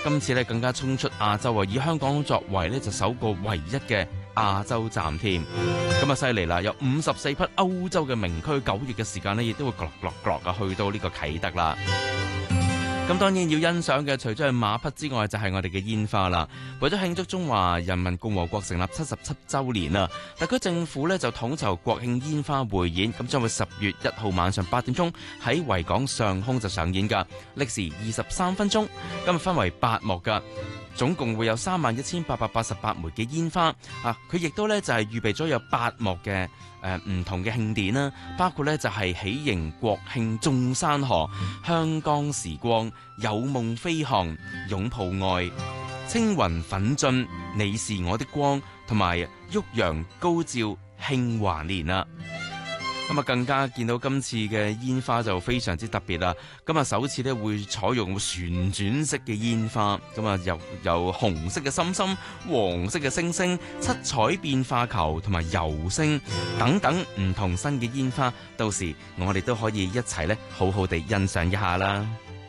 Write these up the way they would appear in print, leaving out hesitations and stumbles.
今次咧更加衝出亞洲啊，以香港作為咧就首個唯一嘅亞洲站添。咁啊犀利啦，有54匹歐洲嘅名區9月嘅時間咧，亦都會落啊去到呢個啟德啦。咁當然要欣賞嘅，除咗係馬匹之外，就係我哋嘅煙花啦。為咗慶祝中華人民共和國成立77週年啊，特區政府呢就統籌國慶煙花匯演，咁將會10月1號晚上8點鐘喺維港上空就上演㗎，歷時23分鐘。今日分為8幕㗎。總共會有31,888枚嘅煙花啊！佢亦都咧就係預備咗有8幕嘅唔同嘅慶典啦，包括咧就係喜迎國慶眾山河、香江時光、有夢飛航、擁抱愛、青雲奮進、你是我的光，同埋旭陽高照慶華年啊！咁啊，更加見到今次嘅煙花就非常之特別啦！咁啊，首次咧會採用旋轉式嘅煙花，咁啊有紅色嘅心心、黃色嘅星星、七彩變化球同埋游星等等唔同新嘅煙花，到時我哋都可以一齊咧好好地欣賞一下啦！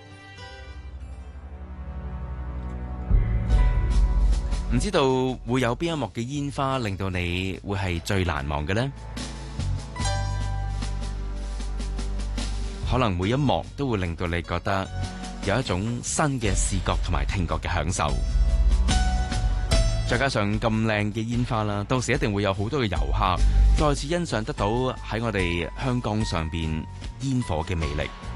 唔知道會有邊一幕嘅煙花令到你會係最難忘嘅呢？可能每一幕都會令到你覺得有一種新嘅視覺同埋聽覺嘅享受，再加上咁靚嘅煙花啦，到時一定會有好多嘅遊客再次欣賞得到喺我哋香港上邊煙火嘅魅力。